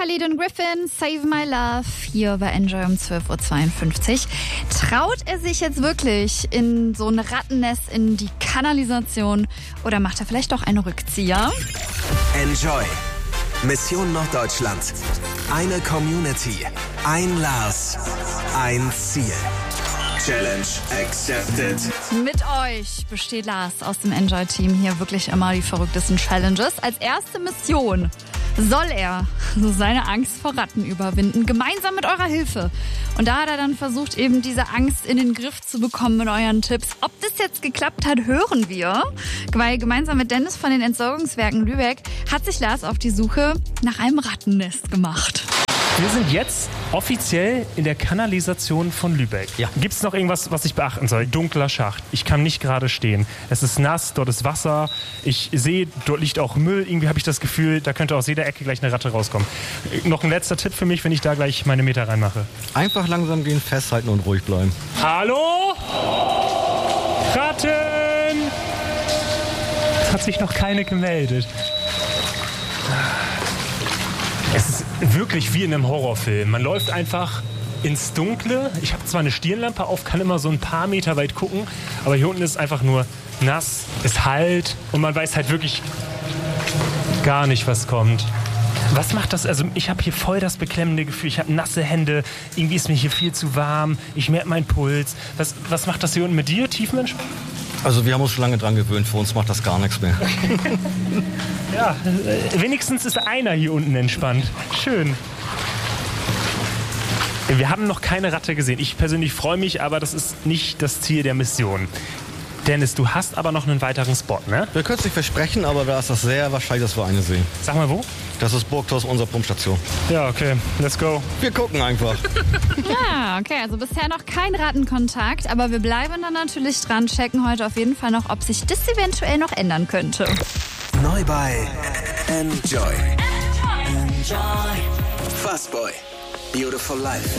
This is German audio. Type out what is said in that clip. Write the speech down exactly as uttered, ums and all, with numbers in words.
Khalid und Griffin, Save My Love, hier bei Enjoy um zwölf Uhr zweiundfünfzig. Traut er sich jetzt wirklich in so ein Rattennest in die Kanalisation oder macht er vielleicht doch einen Rückzieher? Enjoy. Mission Norddeutschland. Eine Community. Ein Lars. Ein Ziel. Challenge accepted. Mit euch besteht Lars aus dem Enjoy-Team hier wirklich immer die verrücktesten Challenges. Als erste Mission soll er seine Angst vor Ratten überwinden, gemeinsam mit eurer Hilfe. Und da hat er dann versucht, eben diese Angst in den Griff zu bekommen mit euren Tipps. Ob das jetzt geklappt hat, hören wir. Weil gemeinsam mit Dennis von den Entsorgungswerken Lübeck hat sich Lars auf die Suche nach einem Rattennest gemacht. Wir sind jetzt offiziell in der Kanalisation von Lübeck. Ja. Gibt es noch irgendwas, was ich beachten soll? Dunkler Schacht. Ich kann nicht gerade stehen. Es ist nass, dort ist Wasser. Ich sehe, dort liegt auch Müll. Irgendwie habe ich das Gefühl, da könnte aus jeder Ecke gleich eine Ratte rauskommen. Noch ein letzter Tipp für mich, wenn ich da gleich meine Meter reinmache. Einfach langsam gehen, festhalten und ruhig bleiben. Hallo? Ratten! Es hat sich noch keine gemeldet. Es ist wirklich wie in einem Horrorfilm. Man läuft einfach ins Dunkle. Ich habe zwar eine Stirnlampe auf, kann immer so ein paar Meter weit gucken, aber hier unten ist einfach nur nass, es halt und man weiß halt wirklich gar nicht, was kommt. Was macht das? Also ich habe hier voll das beklemmende Gefühl. Ich habe nasse Hände, irgendwie ist mir hier viel zu warm, ich merke meinen Puls. Was, was macht das hier unten mit dir, Tiefmensch? Also wir haben uns schon lange dran gewöhnt, für uns macht das gar nichts mehr. Ja, äh, wenigstens ist einer hier unten entspannt. Schön. Wir haben noch keine Ratte gesehen. Ich persönlich freue mich, aber das ist nicht das Ziel der Mission. Dennis, du hast aber noch einen weiteren Spot, ne? Wir können es nicht versprechen, aber da ist das sehr wahrscheinlich, dass wir eine sehen. Sag mal wo? Das ist Burgthaus, unsere Pumpstation. Ja, okay, let's go. Wir gucken einfach. Ja, okay, also bisher noch kein Rattenkontakt, aber wir bleiben dann natürlich dran, checken heute auf jeden Fall noch, ob sich das eventuell noch ändern könnte. Neu bei Enjoy. Enjoy. Fuzzboy. Beautiful Life.